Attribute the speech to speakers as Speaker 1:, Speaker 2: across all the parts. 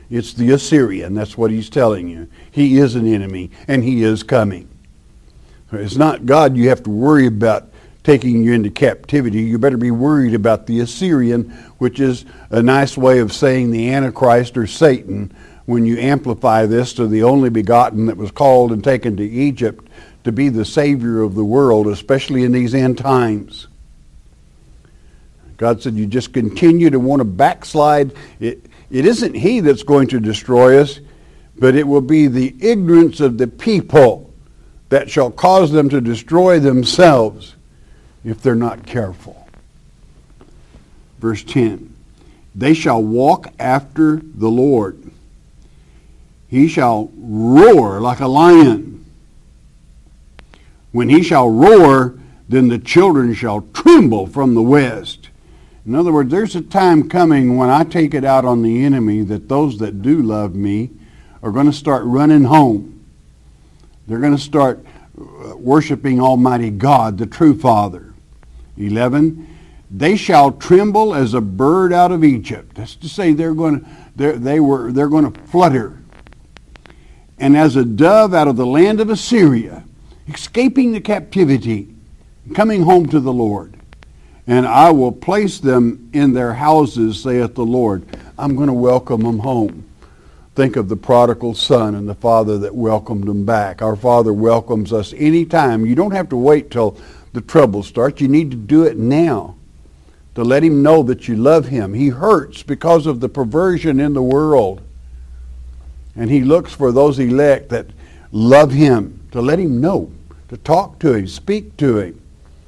Speaker 1: It's the Assyrian. That's what he's telling you. He is an enemy, and he is coming. It's not God you have to worry about taking you into captivity. You better be worried about the Assyrian, which is a nice way of saying the Antichrist or Satan when you amplify this to the only begotten that was called and taken to Egypt to be the Savior of the world, especially in these end times. God said, you just continue to want to backslide. It isn't he that's going to destroy us, but it will be the ignorance of the people that shall cause them to destroy themselves if they're not careful. Verse 10, they shall walk after the Lord. He shall roar like a lion. When he shall roar, then the children shall tremble from the west. In other words, there's a time coming when I take it out on the enemy that those that do love me are going to start running home. They're going to start worshiping Almighty God, the true Father. 11, they shall tremble as a bird out of Egypt. That's to say they're going to flutter. And as a dove out of the land of Assyria, escaping the captivity, coming home to the Lord. And I will place them in their houses, saith the Lord. I'm going to welcome them home. Think of the prodigal son and the father that welcomed him back. Our Father welcomes us anytime. You don't have to wait till the trouble starts. You need to do it now to let him know that you love him. He hurts because of the perversion in the world. And he looks for those elect that love him, to let him know, to talk to him, speak to him,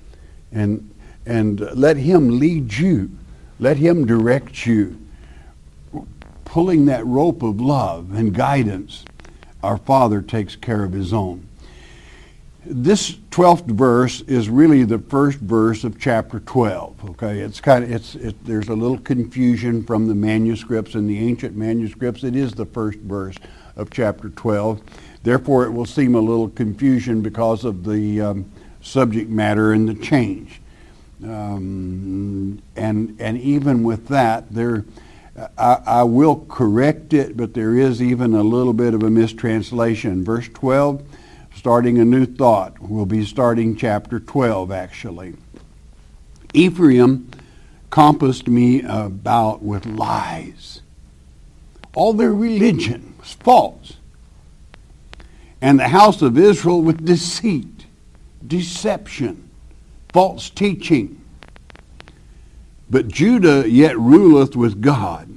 Speaker 1: and let him lead you. Let him direct you. Pulling that rope of love and guidance, our Father takes care of his own. This 12th verse is really the first verse of chapter 12. Okay, there's a little confusion from the manuscripts and the ancient manuscripts. It is the first verse of chapter 12. Therefore, it will seem a little confusion because of the subject matter and the change. And even with that, I will correct it, but there is even a little bit of a mistranslation. Verse 12, starting a new thought. We'll be starting chapter 12, actually. Ephraim compassed me about with lies. All their religion was false. And the house of Israel with deceit, deception, false teaching. But Judah yet ruleth with God,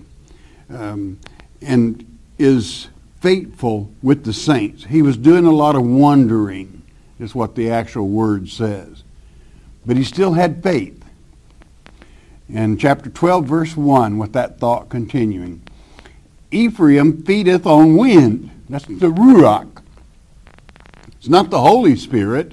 Speaker 1: and is faithful with the saints. He was doing a lot of wandering, is what the actual word says. But he still had faith. And chapter 12, verse 1, with that thought continuing. Ephraim feedeth on wind. That's the Ruach. It's not the Holy Spirit.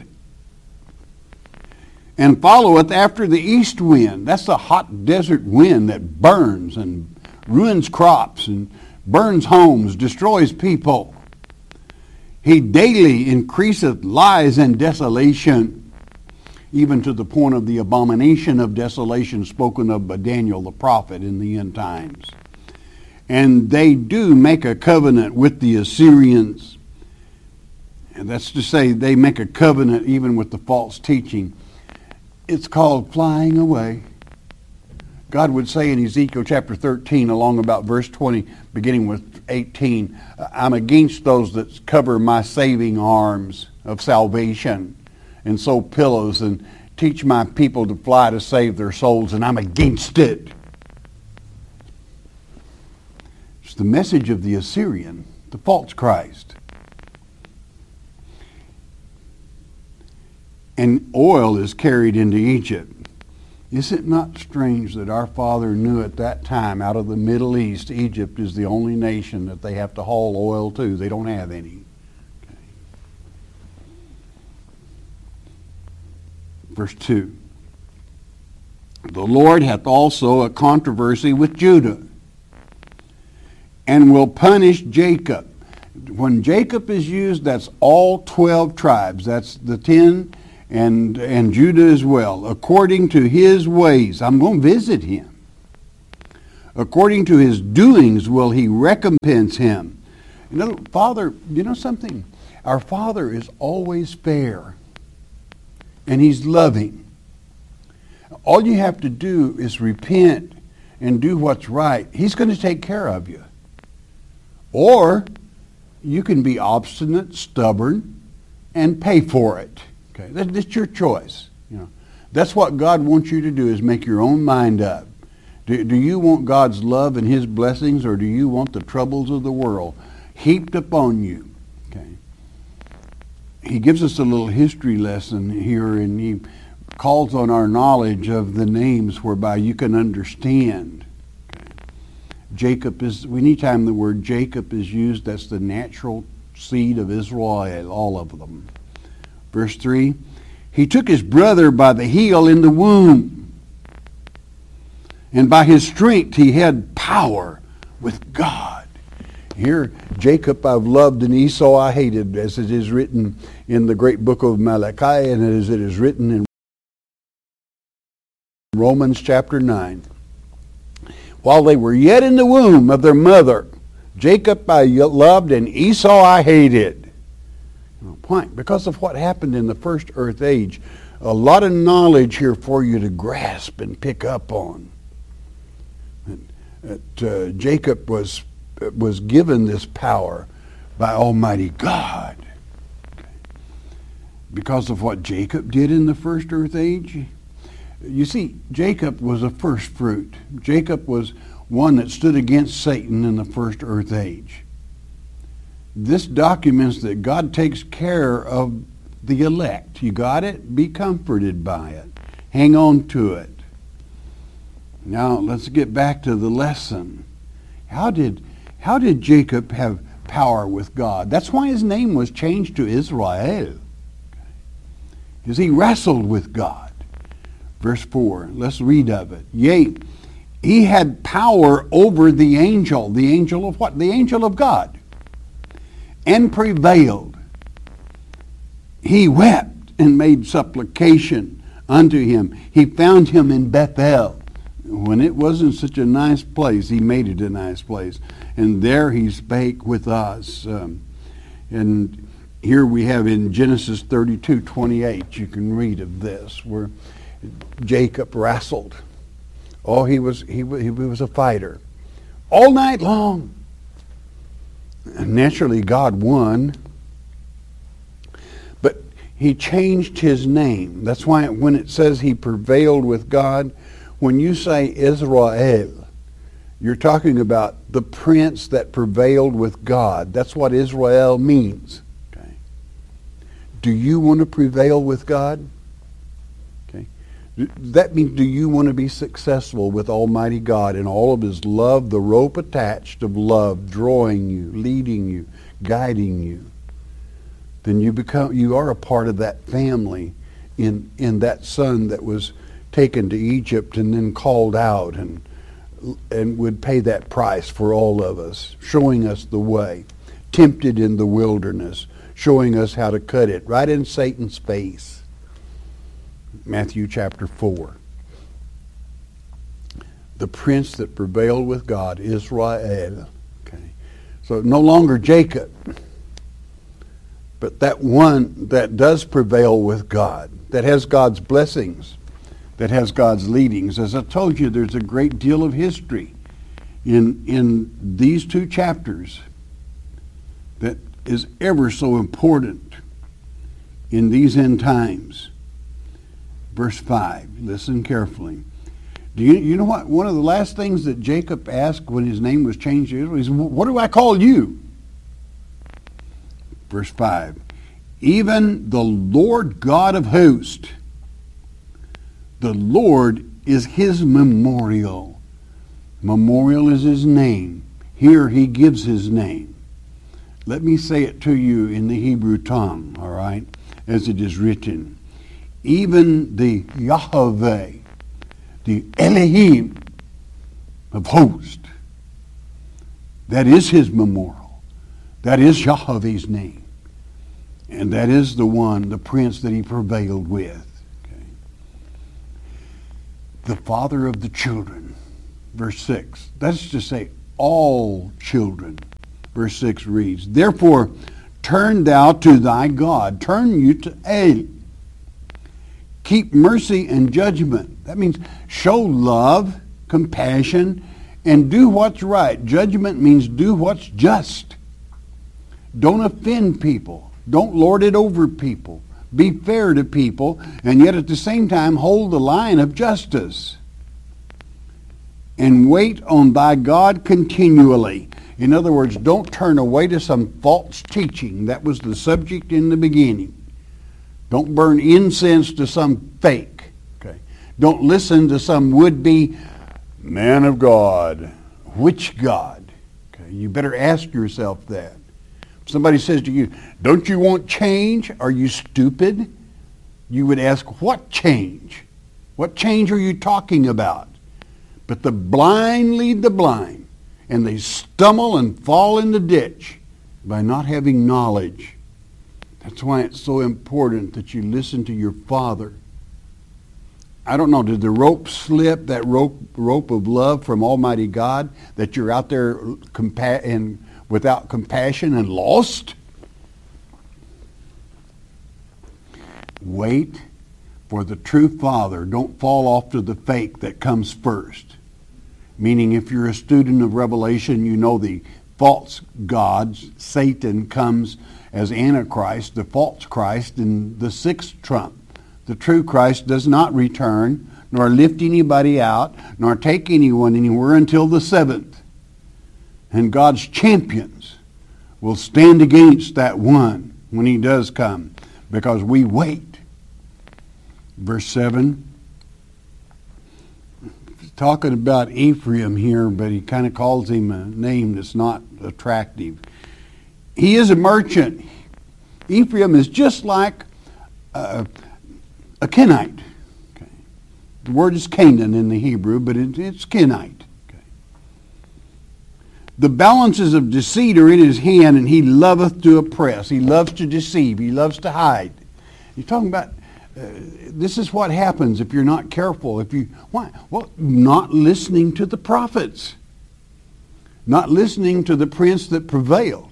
Speaker 1: And followeth after the east wind. That's the hot desert wind that burns and ruins crops and burns homes, destroys people. He daily increaseth lies and desolation, even to the point of the abomination of desolation spoken of by Daniel the prophet in the end times. And they do make a covenant with the Assyrians. And that's to say, they make a covenant even with the false teaching. It's called flying away. God would say in Ezekiel chapter 13, along about verse 20, beginning with 18, I'm against those that cover my saving arms of salvation and sew pillows and teach my people to fly to save their souls, and I'm against it. It's the message of the Assyrian, the false Christ. And oil is carried into Egypt. Is it not strange that our Father knew at that time, out of the Middle East, Egypt is the only nation that they have to haul oil to? They don't have any. Okay. Verse 2. The Lord hath also a controversy with Judah, and will punish Jacob. When Jacob is used, that's all 12 tribes. That's the 10 and Judah as well, according to his ways. I'm going to visit him. According to his doings will he recompense him. You know, Father, you know something? Our Father is always fair, and he's loving. All you have to do is repent and do what's right. He's going to take care of you. Or you can be obstinate, stubborn, and pay for it. Okay, that's your choice. You know, that's what God wants you to do, is make your own mind up. Do you want God's love and his blessings, or do you want the troubles of the world heaped upon you? Okay. He gives us a little history lesson here, and he calls on our knowledge of the names whereby you can understand. Okay. Jacob is, anytime the word Jacob is used, that's the natural seed of Israel, all of them. Verse 3, he took his brother by the heel in the womb, and by his strength he had power with God. Here, Jacob I've loved and Esau I hated, as it is written in the great book of Malachi, and as it is written in Romans chapter 9. While they were yet in the womb of their mother, Jacob I loved and Esau I hated. Why? Because of what happened in the first earth age. A lot of knowledge here for you to grasp and pick up on. Jacob was given this power by Almighty God. Because of what Jacob did in the first earth age. You see, Jacob was a first fruit. Jacob was one that stood against Satan in the first earth age. This documents that God takes care of the elect. You got it? Be comforted by it. Hang on to it. Now, let's get back to the lesson. How did Jacob have power with God? That's why his name was changed to Israel. Because he wrestled with God. Verse 4, let's read of it. Yea, he had power over the angel. The angel of what? The angel of God. And prevailed. He wept and made supplication unto him. He found him in Bethel. When it wasn't such a nice place, he made it a nice place. And there he spake with us. And here we have in Genesis 32:28, you can read of this, where Jacob wrestled. Oh, he was a fighter. All night long. And naturally, God won. But he changed his name. That's why when it says he prevailed with God, when you say Israel, you're talking about the prince that prevailed with God. That's what Israel means. Okay. Do you want to prevail with God? Okay. That means, do you want to be successful with Almighty God and all of his love, the rope attached of love, drawing you, leading you, guiding you? Then you are a part of that family in that son that was taken to Egypt and then called out and would pay that price for all of us, showing us the way, tempted in the wilderness, showing us how to cut it right in Satan's face. Matthew chapter 4. The prince that prevailed with God, Israel. Okay. So no longer Jacob, but that one that does prevail with God, that has God's blessings, that has God's leadings. As I told you, there's a great deal of history in these two chapters that is ever so important in these end times. Verse 5, listen carefully. Do you know what? One of the last things that Jacob asked when his name was changed to Israel is, what do I call you? Verse 5, even the Lord God of hosts. The Lord is his memorial. Memorial is his name. Here he gives his name. Let me say it to you in the Hebrew tongue, all right, as it is written. Even the Yahweh, the Elohim of hosts, that is his memorial. That is Yahweh's name. And that is the one, the prince that he prevailed with. The father of the children, Verse 6. That's to say all children. Verse 6 reads, therefore turn thou to thy God. Turn you to A. Keep mercy and judgment. That means show love, compassion, and do what's right. Judgment means do what's just. Don't offend people. Don't lord it over people. Be fair to people, and yet at the same time hold the line of justice. And wait on thy God continually. In other words, don't turn away to some false teaching. That was the subject in the beginning. Don't burn incense to some fake. Okay. Don't listen to some would-be man of God. Which God? Okay. You better ask yourself that. If somebody says to you, don't you want change? Are you stupid? You would ask, what change? What change are you talking about? But the blind lead the blind, and they stumble and fall in the ditch by not having knowledge. That's why it's so important that you listen to your Father. I don't know, did the rope slip, that rope of love from Almighty God, that you're out there without compassion and lost? Wait for the true Father. Don't fall off to the fake that comes first. Meaning if you're a student of Revelation, you know the false gods. Satan comes as Antichrist, the false Christ, in the sixth trump. The true Christ does not return, nor lift anybody out, nor take anyone anywhere until the seventh. And God's champions will stand against that one when he does come, because we wait. Verse 7. Talking about Ephraim here, but he kind of calls him a name that's not attractive. He is a merchant. Ephraim is just like a Kenite. Okay. The word is Canaan in the Hebrew, but it's Kenite. Okay. The balances of deceit are in his hand, and he loveth to oppress. He loves to deceive. He loves to hide. You're talking about this is what happens if you're not careful. Why? Well, not listening to the prophets. Not listening to the prince that prevailed.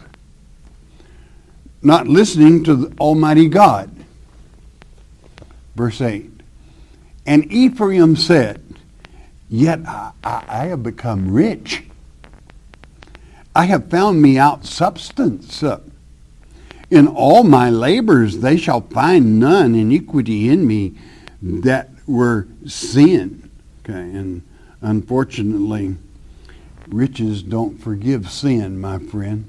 Speaker 1: Not listening to the Almighty God. Verse 8. And Ephraim said, yet I have become rich. I have found me out substance. In all my labors they shall find none iniquity in me that were sin. Okay, and unfortunately, riches don't forgive sin, my friend.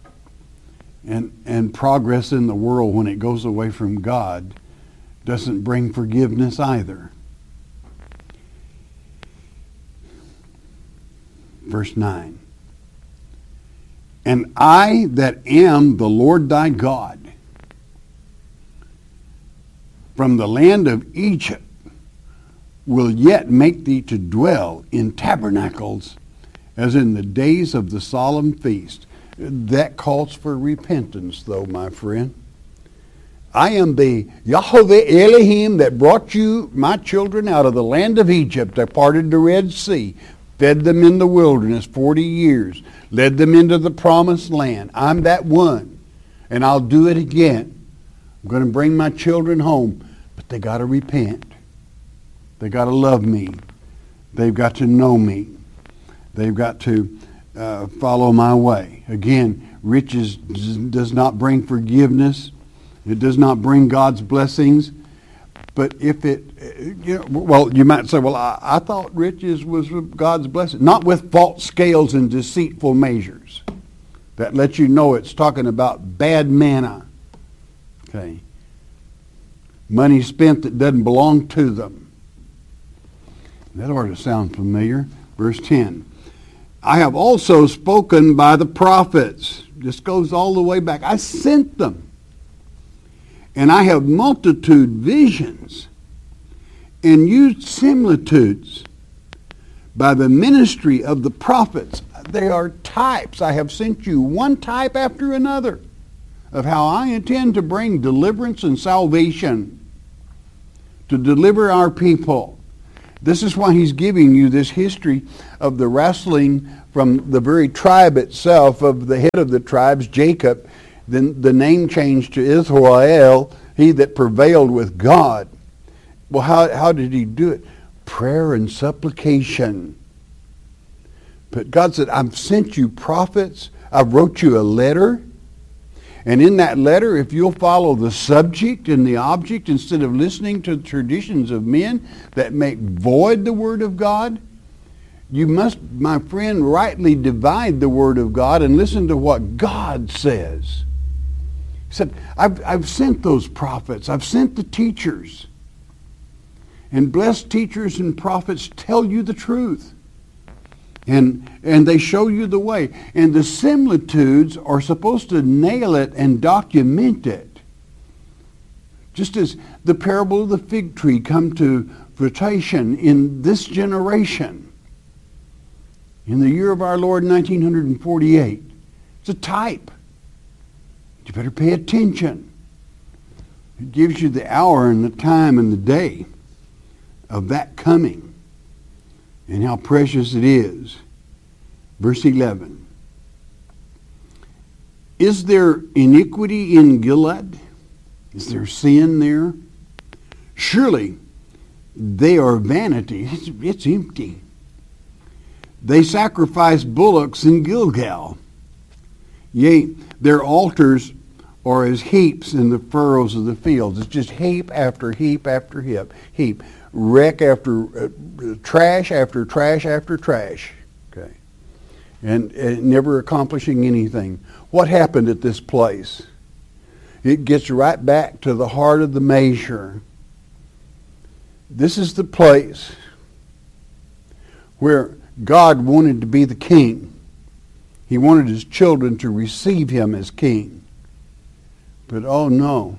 Speaker 1: And progress in the world when it goes away from God doesn't bring forgiveness either. Verse 9. And I that am the Lord thy God, from the land of Egypt, will yet make thee to dwell in tabernacles, as in the days of the solemn feast. That calls for repentance, though, my friend. I am the Yahweh Elohim that brought you, my children, out of the land of Egypt. I parted the Red Sea, fed them in the wilderness 40 years, led them into the promised land. I'm that one, and I'll do it again. I'm going to bring my children home, but they got to repent. They got to love me. They've got to know me. They've got to follow my way. Again, riches does not bring forgiveness. It does not bring God's blessings. But if it, you might say, well, I thought riches was God's blessing. Not with false scales and deceitful measures. That lets you know it's talking about bad manna. Okay. Money spent that doesn't belong to them. That ought to sound familiar. Verse 10. I have also spoken by the prophets. This goes all the way back. I sent them. And I have multitude visions and used similitudes by the ministry of the prophets. They are types. I have sent you one type after another of how I intend to bring deliverance and salvation, to deliver our people. This is why he's giving you this history of the wrestling from the very tribe itself, of the head of the tribes, Jacob, then the name changed to Israel, he that prevailed with God. Well, how did he do it? Prayer and supplication. But God said, I've sent you prophets, I've wrote you a letter, and in that letter, if you'll follow the subject and the object instead of listening to the traditions of men that make void the Word of God, you must, my friend, rightly divide the Word of God and listen to what God says. He said, I've sent those prophets, I've sent the teachers. And blessed teachers and prophets tell you the truth. And they show you the way. And the similitudes are supposed to nail it and document it. Just as the parable of the fig tree come to fruition in this generation. In the year of our Lord, 1948. It's a type. You better pay attention. It gives you the hour and the time and the day of that coming. And how precious it is. Verse 11. Is there iniquity in Gilead? Is there sin there? Surely they are vanity. It's empty. They sacrifice bullocks in Gilgal. Yea, their altars are as heaps in the furrows of the fields. It's just heap after heap after heap. Wreck after trash after trash after trash. Okay. And never accomplishing anything. What happened at this place? It gets right back to the heart of the measure. This is the place where God wanted to be the king. He wanted his children to receive him as king. But oh no,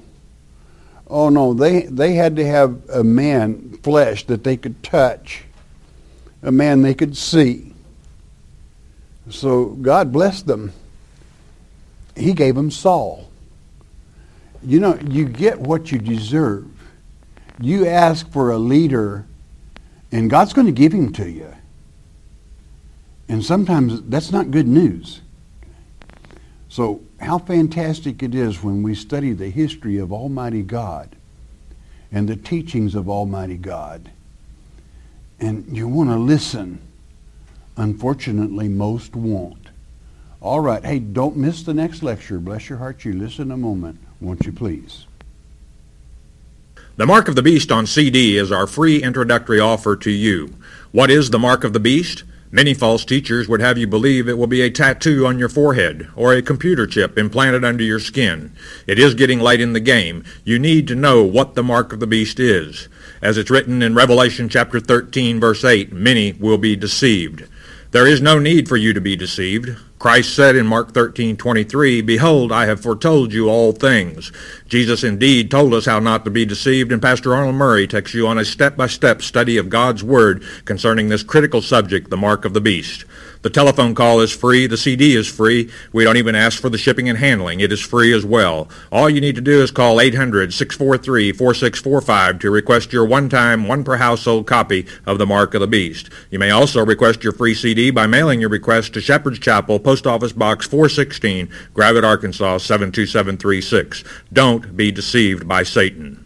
Speaker 1: they had to have a man, flesh, that they could touch, a man they could see. So God blessed them. He gave them Saul. You know, you get what you deserve. You ask for a leader, and God's going to give him to you. And sometimes that's not good news. So how fantastic it is when we study the history of Almighty God and the teachings of Almighty God. And you want to listen. Unfortunately, most won't. All right. Hey, don't miss the next lecture. Bless your heart. You listen a moment, won't you please?
Speaker 2: The Mark of the Beast on CD is our free introductory offer to you. What is the Mark of the Beast? Many false teachers would have you believe it will be a tattoo on your forehead or a computer chip implanted under your skin. It is getting late in the game. You need to know what the mark of the beast is. As it's written in Revelation chapter 13, verse 8, many will be deceived. There is no need for you to be deceived. Christ said in Mark 13:23, "Behold, I have foretold you all things." Jesus indeed told us how not to be deceived, and Pastor Arnold Murray takes you on a step-by-step study of God's Word concerning this critical subject, the mark of the beast. The telephone call is free. The CD is free. We don't even ask for the shipping and handling. It is free as well. All you need to do is call 800-643-4645 to request your one-time, one-per-household copy of the Mark of the Beast. You may also request your free CD by mailing your request to Shepherd's Chapel, Post Office Box 416, Gravette, Arkansas 72736. Don't be deceived by Satan.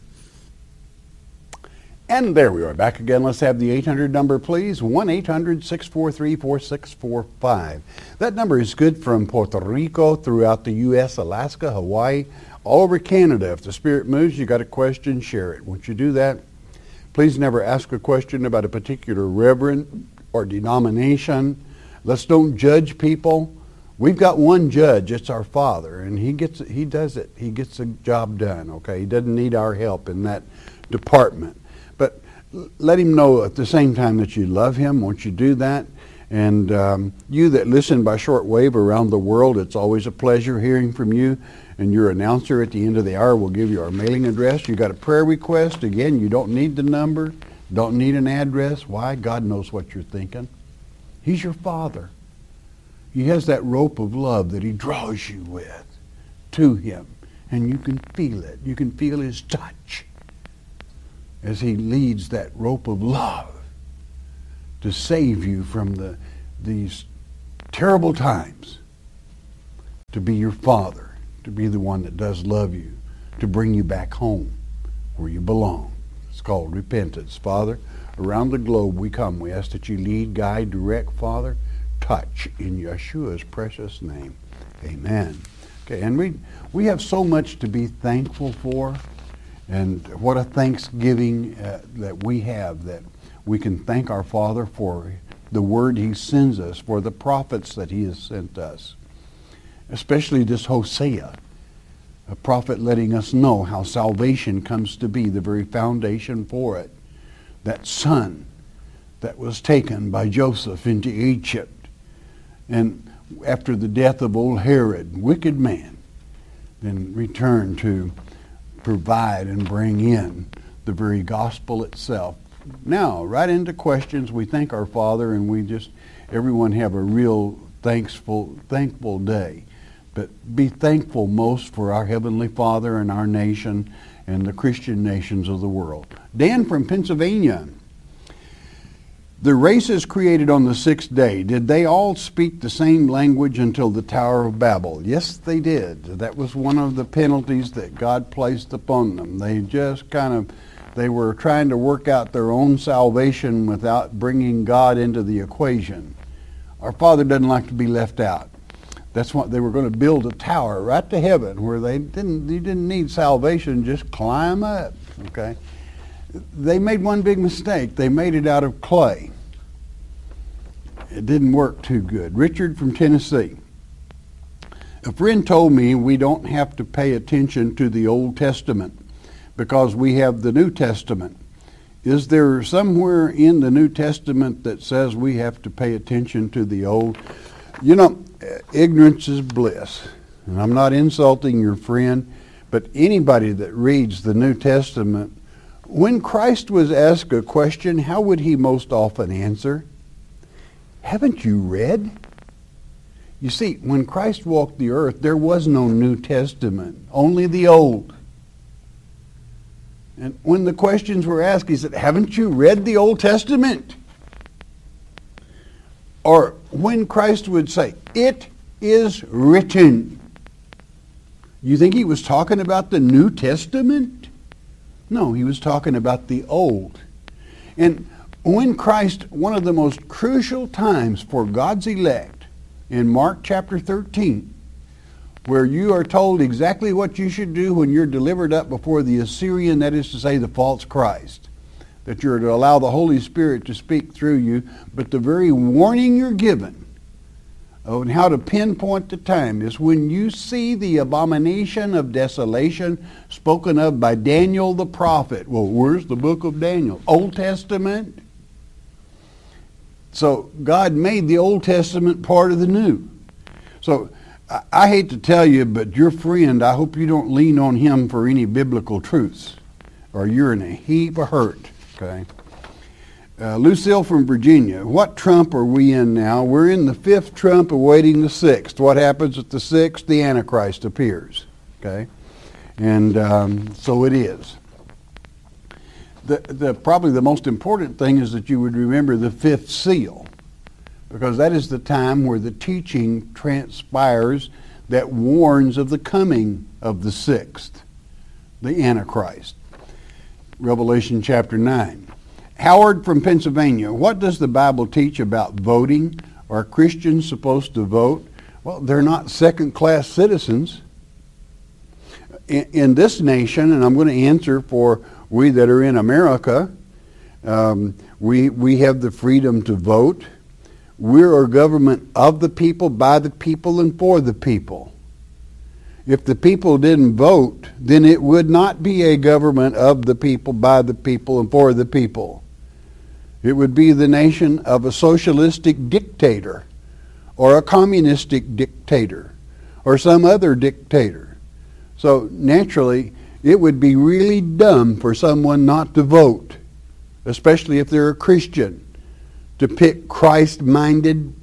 Speaker 1: And there we are, back again. Let's have the 800 number, please. 1-800-643-4645. That number is good from Puerto Rico, throughout the U.S., Alaska, Hawaii, all over Canada. If the Spirit moves, you got a question, share it. Once you do that, please never ask a question about a particular reverend or denomination. Let's don't judge people. We've got one judge. It's our Father, and he does it. He gets the job done, okay? He doesn't need our help in that department. But let him know at the same time that you love him. Won't you do that? And you that listen by shortwave around the world, it's always a pleasure hearing from you. And your announcer at the end of the hour will give you our mailing address. You got a prayer request. Again, you don't need the number. Don't need an address. Why? God knows what you're thinking. He's your Father. He has that rope of love that he draws you with to him. And you can feel it. You can feel his touch as he leads that rope of love to save you from these terrible times, to be your Father, to be the one that does love you, to bring you back home where you belong. It's called repentance. Father, around the globe we come. We ask that you lead, guide, direct, Father, touch in Yeshua's precious name. Amen. Okay, and we have so much to be thankful for, and what a thanksgiving that we have, that we can thank our Father for the word he sends us, for the prophets that he has sent us, especially this Hosea, a prophet letting us know how salvation comes to be, the very foundation for it. That son that was taken by Joseph into Egypt, and after the death of old Herod, wicked man, then returned to provide and bring in the very gospel itself. Now, right into questions. We thank our Father, and everyone have a real thankful day. But be thankful most for our Heavenly Father and our nation and the Christian nations of the world. Dan from Pennsylvania. The races created on the sixth day, did they all speak the same language until the Tower of Babel? Yes, they did. That was one of the penalties that God placed upon them. They just they were trying to work out their own salvation without bringing God into the equation. Our Father doesn't like to be left out. That's what they were going to build, a tower right to heaven where you didn't need salvation, just climb up. Okay? They made one big mistake. They made it out of clay. It didn't work too good. Richard from Tennessee. A friend told me we don't have to pay attention to the Old Testament because we have the New Testament. Is there somewhere in the New Testament that says we have to pay attention to the Old? You know, ignorance is bliss. And I'm not insulting your friend, but anybody that reads the New Testament, when Christ was asked a question, how would he most often answer? Haven't you read? You see, when Christ walked the earth, there was no New Testament, only the Old. And when the questions were asked, he said, haven't you read the Old Testament? Or when Christ would say, it is written. You think he was talking about the New Testament? No, he was talking about the Old. And when Christ, one of the most crucial times for God's elect, in Mark chapter 13, where you are told exactly what you should do when you're delivered up before the Assyrian, that is to say, the false Christ, that you're to allow the Holy Spirit to speak through you, but the very warning you're given on how to pinpoint the time is when you see the abomination of desolation spoken of by Daniel the prophet. Well, where's the book of Daniel? Old Testament? So God made the Old Testament part of the New. So I hate to tell you, but your friend, I hope you don't lean on him for any biblical truths, or you're in a heap of hurt. Okay. Lucille from Virginia. What trump are we in now? We're in the fifth trump awaiting the sixth. What happens at the sixth? The Antichrist appears. Okay. And so it is. Probably the most important thing is that you would remember the fifth seal, because that is the time where the teaching transpires that warns of the coming of the sixth, the Antichrist. Revelation chapter 9. Howard from Pennsylvania. What does the Bible teach about voting? Are Christians supposed to vote? Well, they're not second-class citizens. In this nation, and I'm going to answer for we that are in America, we have the freedom to vote. We're a government of the people, by the people, and for the people. If the people didn't vote, then it would not be a government of the people, by the people, and for the people. It would be the nation of a socialistic dictator, or a communistic dictator, or some other dictator. So naturally, it would be really dumb for someone not to vote, especially if they're a Christian, to pick Christ-minded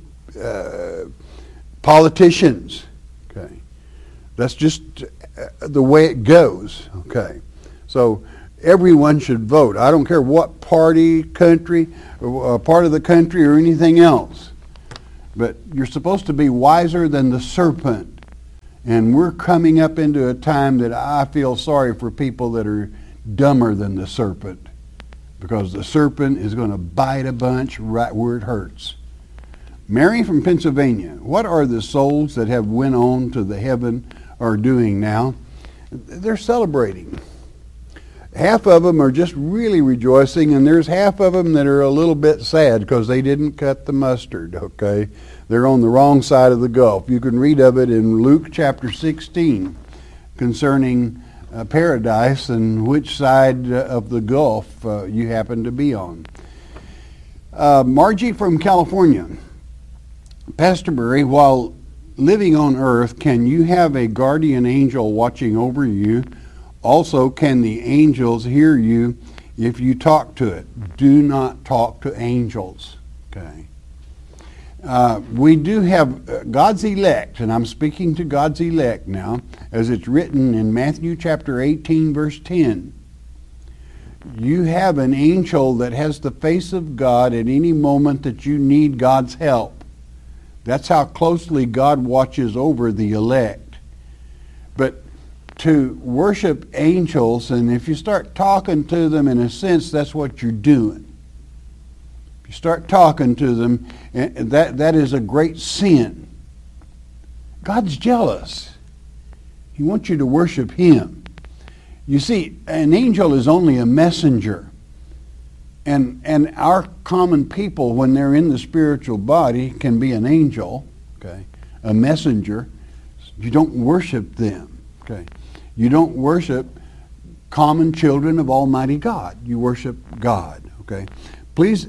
Speaker 1: politicians. Okay, that's just the way it goes. Okay, so everyone should vote. I don't care what party, country, part of the country or anything else. But you're supposed to be wiser than the serpent. And we're coming up into a time that I feel sorry for people that are dumber than the serpent. Because the serpent is going to bite a bunch right where it hurts. Mary from Pennsylvania, what are the souls that have went on to the heaven are doing now? They're celebrating. Half of them are just really rejoicing, and there's half of them that are a little bit sad because they didn't cut the mustard, okay? They're on the wrong side of the gulf. You can read of it in Luke chapter 16 concerning paradise and which side of the gulf you happen to be on. Margie from California. Pastor Murray, while living on earth, can you have a guardian angel watching over you? Also, can the angels hear you if you talk to it? Do not talk to angels. Okay. We do have God's elect, and I'm speaking to God's elect now, as it's written in Matthew chapter 18, verse 10. You have an angel that has the face of God at any moment that you need God's help. That's how closely God watches over the elect. But to worship angels, and if you start talking to them, in a sense, that's what you're doing. If you start talking to them, that is a great sin. God's jealous. He wants you to worship Him. You see, an angel is only a messenger. And our common people, when they're in the spiritual body, can be an angel, okay, a messenger. You don't worship them, okay. You don't worship common children of Almighty God. You worship God, okay. Please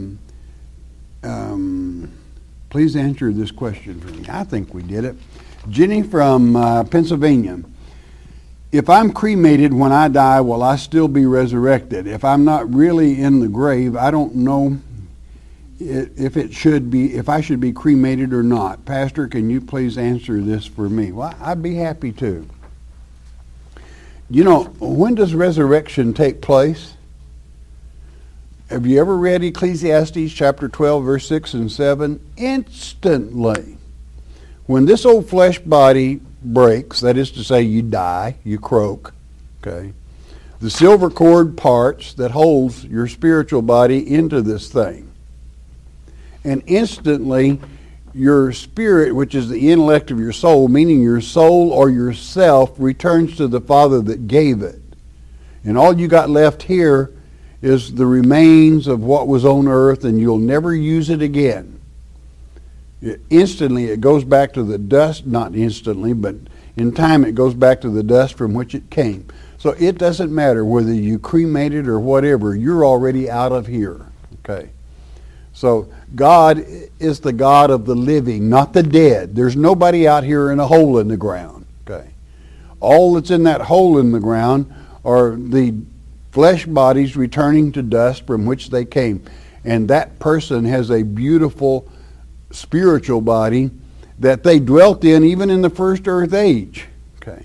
Speaker 1: answer this question for me. I think we did it. Jenny from Pennsylvania. If I'm cremated when I die, will I still be resurrected? If I'm not really in the grave, I don't know if I should be cremated or not. Pastor, can you please answer this for me? Well, I'd be happy to. You know, when does resurrection take place? Have you ever read Ecclesiastes chapter 12, verse 6 and 7? Instantly. When this old flesh body breaks, that is to say you die, you croak, okay, the silver cord parts that holds your spiritual body into this thing. And instantly your spirit, which is the intellect of your soul, meaning your soul or yourself, returns to the Father that gave it. And all you got left here is the remains of what was on earth, and you'll never use it again. Instantly it goes back to the dust, not instantly, but in time it goes back to the dust from which it came. So it doesn't matter whether you cremate it or whatever, you're already out of here. Okay. So God is the God of the living, not the dead. There's nobody out here in a hole in the ground. Okay. All that's in that hole in the ground are the flesh bodies returning to dust from which they came. And that person has a beautiful spiritual body that they dwelt in even in the first earth age. Okay.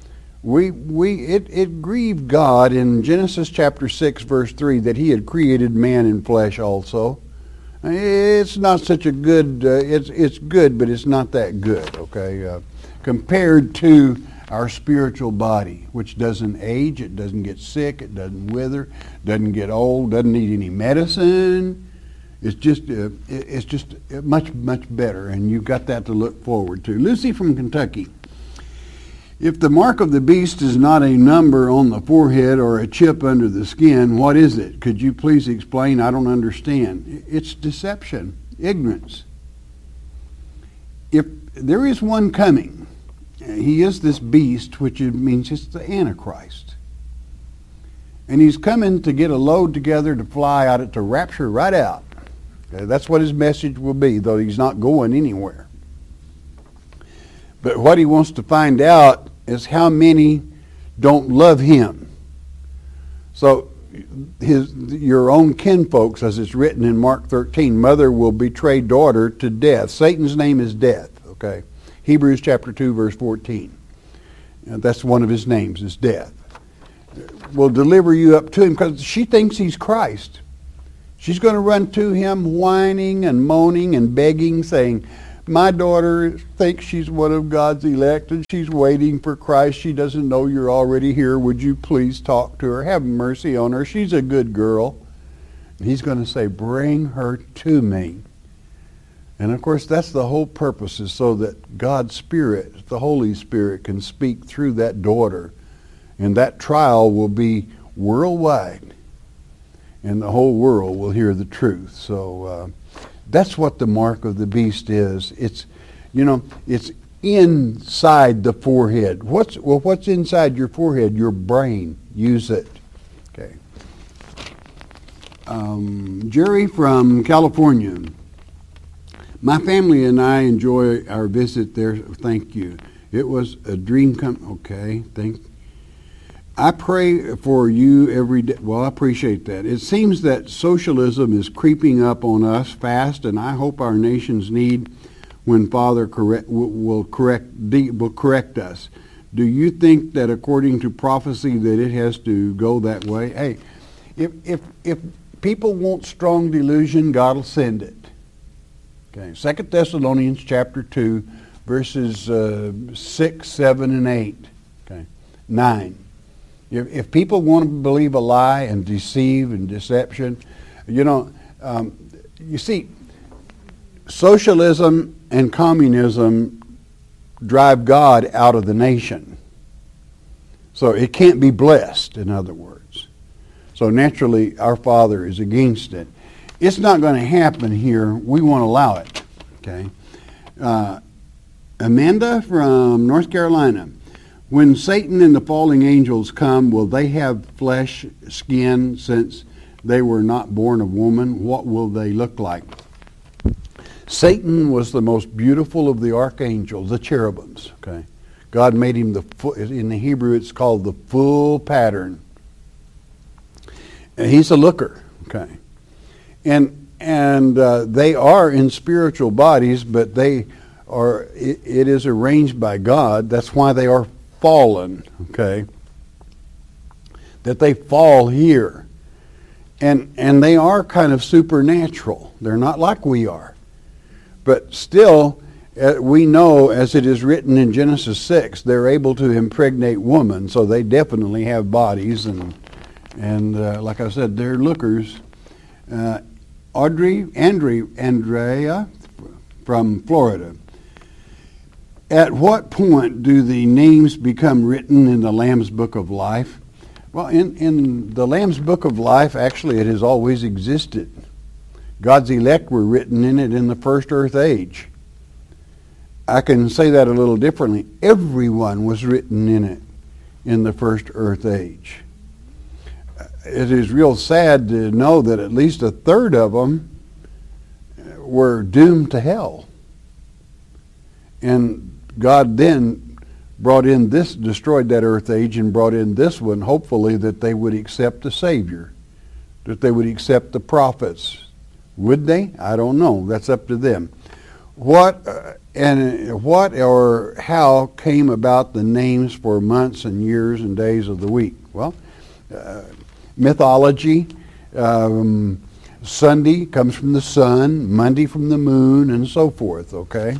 Speaker 1: It grieved God in Genesis chapter 6 verse 3 that He had created man in flesh also. It's not such a good, it's good, but it's not that good, okay, compared to our spiritual body, which doesn't age, it doesn't get sick, it doesn't wither, doesn't get old, doesn't need any medicine. It's just much, much better, and you've got that to look forward to. Lucy from Kentucky. If the mark of the beast is not a number on the forehead or a chip under the skin, what is it? Could you please explain? I don't understand. It's deception, ignorance. If there is one coming, he is this beast, which means it's the Antichrist. And he's coming to get a load together to fly out, to rapture right out. That's what his message will be, though he's not going anywhere. But what he wants to find out is how many don't love him. So your own kinfolks, as it's written in Mark 13, mother will betray daughter to death. Satan's name is death, okay? Hebrews chapter 2, verse 14. That's one of his names, is death. will deliver you up to him, because she thinks he's Christ. She's going to run to him whining and moaning and begging, saying, my daughter thinks she's one of God's elect and she's waiting for Christ. She doesn't know you're already here. Would you please talk to her? Have mercy on her. She's a good girl. And he's going to say, bring her to me. And of course, that's the whole purpose, is so that God's Spirit, the Holy Spirit, can speak through that daughter. And that trial will be worldwide. And the whole world will hear the truth. So that's what the mark of the beast is. It's, it's inside the forehead. What's inside your forehead? Your brain. Use it. Okay. Jerry from California. My family and I enjoy our visit there. Thank you. It was a dream come. Okay. I pray for you every day. Well, I appreciate that. It seems that socialism is creeping up on us fast, and I hope our nation's need when Father will correct us. Do you think that according to prophecy that it has to go that way? Hey, if people want strong delusion, God will send it. Okay, 2 Thessalonians chapter 2, verses 6, 7, and 8. Okay, 9. If people want to believe a lie and deceive and deception, you see, socialism and communism drive God out of the nation. So it can't be blessed, in other words. So naturally, our Father is against it. It's not going to happen here. We won't allow it. Okay. Amanda from North Carolina. When Satan and the fallen angels come, will they have flesh, skin, since they were not born of woman? What will they look like? Satan was the most beautiful of the archangels, the cherubims. Okay, God made him in the Hebrew it's called the full pattern. And he's a looker. Okay, and they are in spiritual bodies, but they are. It is arranged by God. That's why they are fallen, okay, that they fall here. And they are kind of supernatural. They're not like we are. But still, we know, as it is written in Genesis 6, they're able to impregnate woman, so they definitely have bodies. And like I said, they're lookers. Andrea from Florida. At what point do the names become written in the Lamb's Book of Life? Well, in the Lamb's Book of Life, actually, it has always existed. God's elect were written in it in the first earth age. I can say that a little differently. Everyone was written in it in the first earth age. It is real sad to know that at least a third of them were doomed to hell. And God then destroyed that earth age and brought in this one, hopefully that they would accept the Savior, that they would accept the prophets. Would they? I don't know. That's up to them. What or how came about the names for months and years and days of the week? Well, mythology. Sunday comes from the sun, Monday from the moon, and so forth, okay?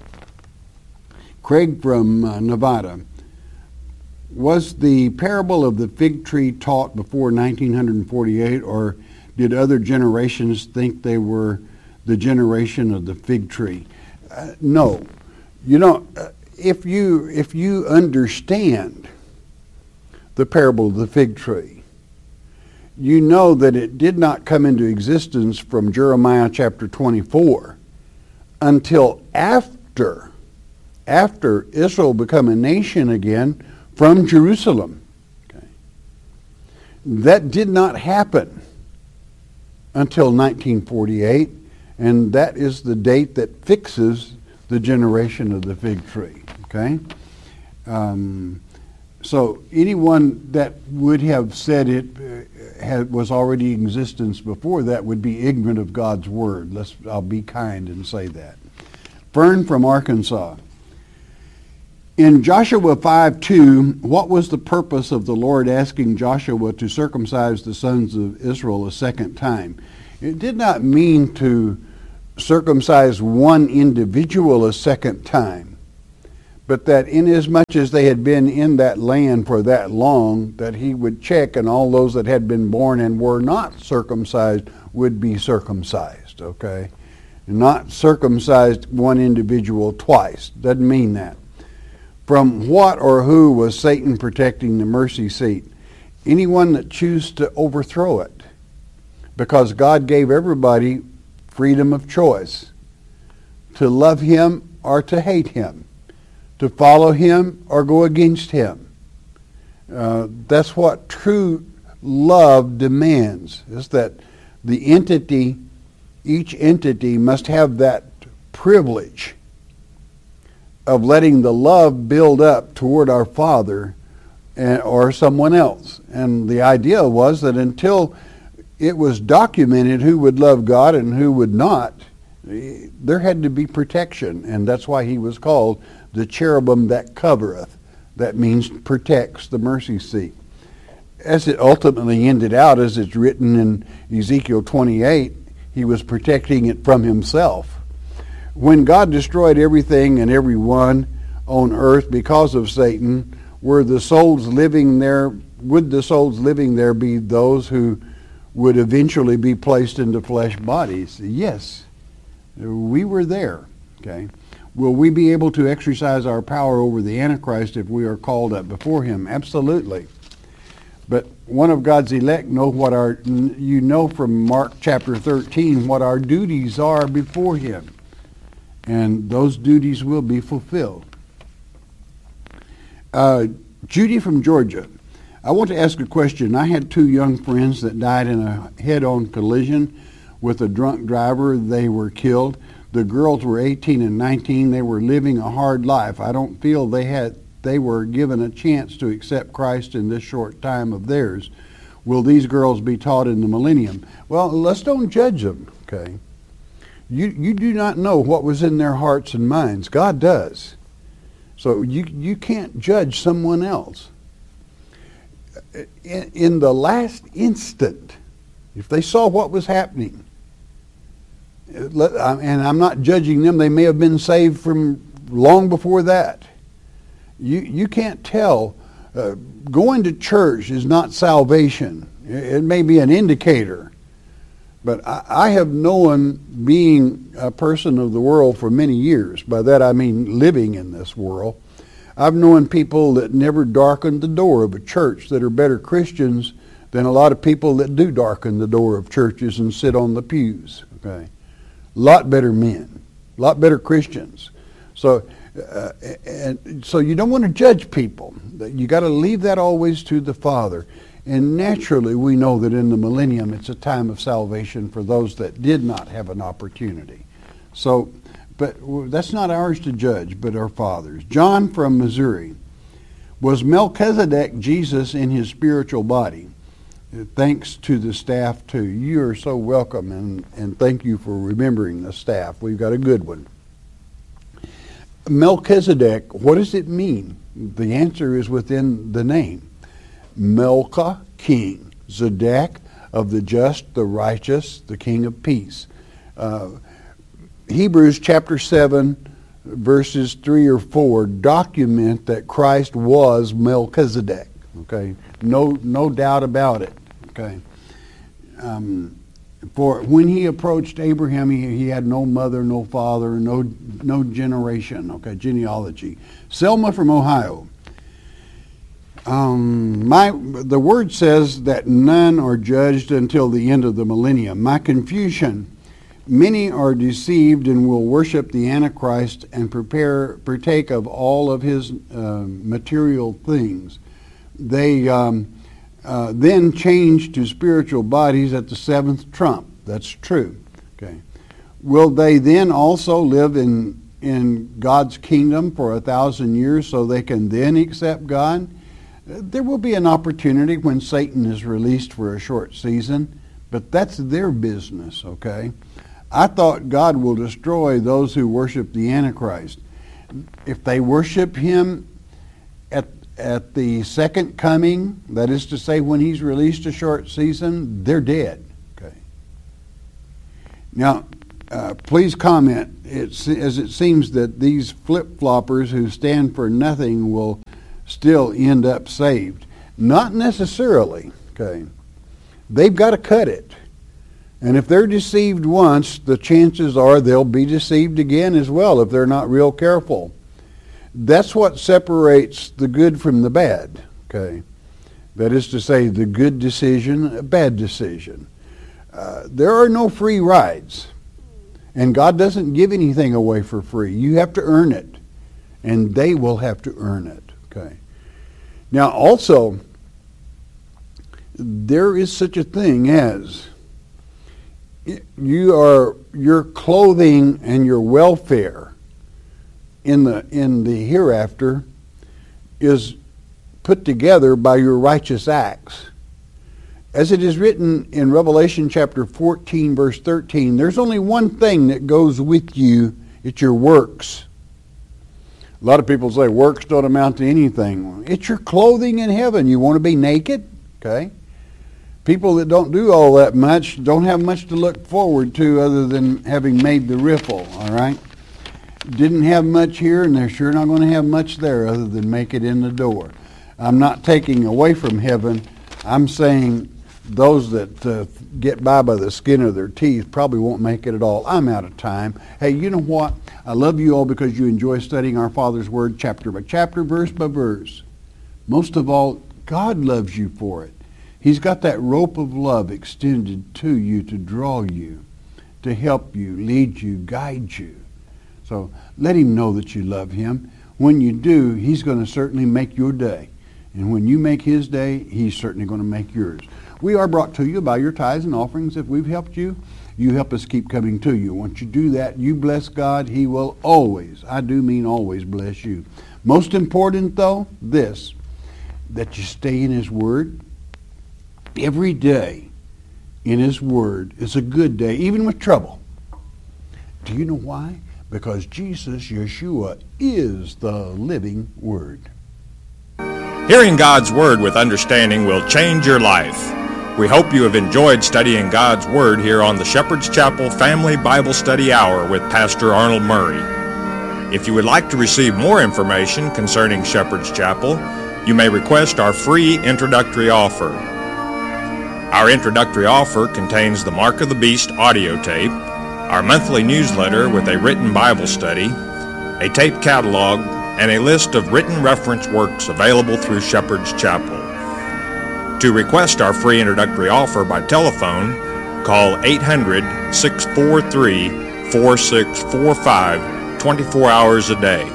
Speaker 1: Craig from Nevada. Was the parable of the fig tree taught before 1948, or did other generations think they were the generation of the fig tree? No. If you understand the parable of the fig tree, you know that it did not come into existence from Jeremiah chapter 24 until after Israel became a nation again from Jerusalem. Okay. That did not happen until 1948, and that is the date that fixes the generation of the fig tree. Okay? So anyone that would have said it was already in existence before that would be ignorant of God's word. I'll be kind and say that. Fern from Arkansas. In Joshua 5:2, what was the purpose of the Lord asking Joshua to circumcise the sons of Israel a second time? It did not mean to circumcise one individual a second time, but that inasmuch as they had been in that land for that long, that he would check, and all those that had been born and were not circumcised would be circumcised, okay? Not circumcised one individual twice. Doesn't mean that. From what or who was Satan protecting the mercy seat? Anyone that chooses to overthrow it. Because God gave everybody freedom of choice. To love him or to hate him. To follow him or go against him. That's what true love demands. Is that the entity, each entity must have that privilege of letting the love build up toward our Father or someone else. And the idea was that until it was documented who would love God and who would not, there had to be protection. And that's why he was called the cherubim that covereth. That means protects the mercy seat. As it ultimately ended out, as it's written in Ezekiel 28, he was protecting it from himself. When God destroyed everything and everyone on earth because of Satan, would the souls living there be those who would eventually be placed into flesh bodies? Yes, we were there. Okay. Will we be able to exercise our power over the Antichrist if we are called up before him? Absolutely. But one of God's elect know from Mark chapter 13 what our duties are before him. And those duties will be fulfilled. Judy from Georgia. I want to ask a question. I had 2 young friends that died in a head-on collision with a drunk driver. They were killed. The girls were 18 and 19. They were living a hard life. I don't feel they were given a chance to accept Christ in this short time of theirs. Will these girls be taught in the millennium? Well, let's don't judge them, okay? You do not know what was in their hearts and minds. God does. So you can't judge someone else. In the last instant, if they saw what was happening, and I'm not judging them, they may have been saved from long before that. You can't tell. Going to church is not salvation. It may be an indicator. But I have known, being a person of the world for many years, by that I mean living in this world, I've known people that never darkened the door of a church that are better Christians than a lot of people that do darken the door of churches and sit on the pews. Okay, a lot better men, a lot better Christians. So you don't want to judge people. You got to leave that always to the Father. And naturally, we know that in the millennium, it's a time of salvation for those that did not have an opportunity. So, but that's not ours to judge, but our Father's. John from Missouri. Was Melchizedek Jesus in his spiritual body? Thanks to the staff, too. You are so welcome, and thank you for remembering the staff. We've got a good one. Melchizedek, what does it mean? The answer is within the name. Melcha, king. Zedek, of the just, the righteous, the king of peace. Hebrews chapter 7, verses 3 or 4 document that Christ was Melchizedek. Okay, no doubt about it. Okay, for when he approached Abraham, he had no mother, no father, no generation. Okay, genealogy. Selma from Ohio. The word says that none are judged until the end of the millennium. My confusion. Many are deceived and will worship the Antichrist and partake of all of his material things. They then change to spiritual bodies at the 7th trump. That's true. Okay. Will they then also live in God's kingdom for 1,000 years so they can then accept God? There will be an opportunity when Satan is released for a short season, but that's their business, okay? I thought God will destroy those who worship the Antichrist. if they worship him at the second coming, that is to say when he's released a short season, they're dead. Okay. Now, please comment, as it seems that these flip-floppers who stand for nothing will still end up saved. Not necessarily, okay. They've got to cut it. And if they're deceived once, the chances are they'll be deceived again as well if they're not real careful. That's what separates the good from the bad, okay. That is to say, the good decision, a bad decision. There are no free rides. And God doesn't give anything away for free. You have to earn it. And they will have to earn it. Okay. Now also, there is such a thing as your clothing and your welfare in the hereafter is put together by your righteous acts. As it is written in Revelation chapter 14, verse 13, there's only one thing that goes with you. It's your works. A lot of people say works don't amount to anything. It's your clothing in heaven. You want to be naked? Okay. People that don't do all that much don't have much to look forward to other than having made the riffle, all right? Didn't have much here, and they're sure not going to have much there other than make it in the door. I'm not taking away from heaven. I'm saying those that get by the skin of their teeth probably won't make it at all. I'm out of time. Hey, you know what? I love you all because you enjoy studying our Father's Word chapter by chapter, verse by verse. Most of all, God loves you for it. He's got that rope of love extended to you to draw you, to help you, lead you, guide you. So let him know that you love him. When you do, he's going to certainly make your day. And when you make his day, he's certainly going to make yours. We are brought to you by your tithes and offerings. If we've helped you, you help us keep coming to you. Once you do that, you bless God. He will always, I do mean always, bless you. Most important, though, this, that you stay in his word. Every day in his word is a good day, even with trouble. Do you know why? Because Jesus, Yeshua, is the living word.
Speaker 2: Hearing God's Word with understanding will change your life. We hope you have enjoyed studying God's Word here on the Shepherd's Chapel Family Bible Study Hour with Pastor Arnold Murray. If you would like to receive more information concerning Shepherd's Chapel, you may request our free introductory offer. Our introductory offer contains the Mark of the Beast audio tape, our monthly newsletter with a written Bible study, a tape catalog, and a list of written reference works available through Shepherd's Chapel. To request our free introductory offer by telephone, call 800-643-4645 24 hours a day.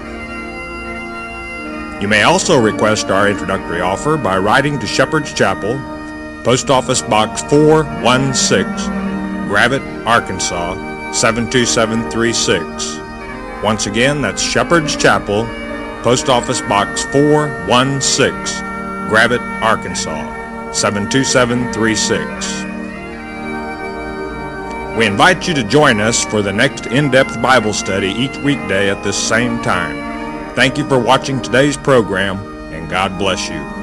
Speaker 2: You may also request our introductory offer by writing to Shepherd's Chapel, Post Office Box 416, Gravette, Arkansas 72736. Once again, that's Shepherd's Chapel, Post Office Box 416, Gravette, Arkansas 72736. We invite you to join us for the next in-depth Bible study each weekday at this same time. Thank you for watching today's program, and God bless you.